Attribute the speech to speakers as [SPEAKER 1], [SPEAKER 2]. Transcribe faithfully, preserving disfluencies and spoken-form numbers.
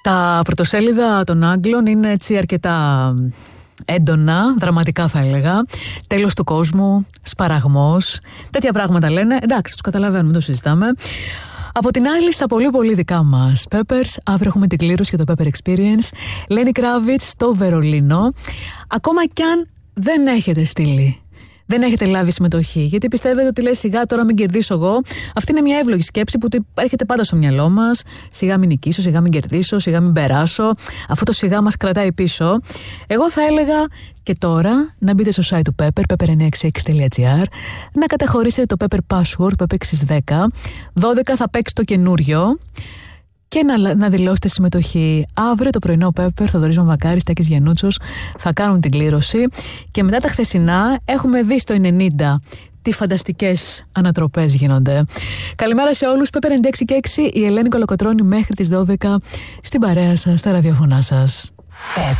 [SPEAKER 1] Τα πρωτοσέλιδα των Άγγλων είναι έτσι αρκετά έντονα, δραματικά θα έλεγα. Τέλος του κόσμου, σπαραγμός, τέτοια πράγματα λένε. Εντάξει, τους καταλαβαίνουμε, το συζητάμε. Από την άλλη, στα πολύ πολύ δικά μας Peppers, αύριο έχουμε την κλήρωση για το Pepper Experience. Lenny Kravitz στο Βερολίνο. Ακόμα κι αν δεν έχετε στείλει, δεν έχετε λάβει συμμετοχή, γιατί πιστεύετε ότι λέει σιγά τώρα μην κερδίσω εγώ. Αυτή είναι μια εύλογη σκέψη που έρχεται πάντα στο μυαλό μας. Σιγά μην νικήσω, σιγά μην κερδίσω, σιγά μην περάσω. Αυτό το σιγά μας κρατάει πίσω. Εγώ θα έλεγα και τώρα να μπείτε στο site του Pepper, pepper εννιακόσια εξήντα έξι τελεία gr, να καταχωρήσετε το Pepper Password που έπαιξε στις δέκα. δώδεκα θα παίξει το καινούριο. Και να, να δηλώσετε συμμετοχή. Αύριο το πρωινό Pepper, Θοδωρής Μαμακάρης, Τάκης Γιαννούτσος θα κάνουν την κλήρωση. Και μετά τα χθεσινά έχουμε δει στο ενενήντα τι φανταστικές ανατροπές γίνονται. Καλημέρα σε όλους. Pepper ενενήντα έξι και έξι, η Ελένη Κολοκοτρώνη μέχρι τις δώδεκα στην παρέα σας, στα ραδιοφωνά σας. Pepper.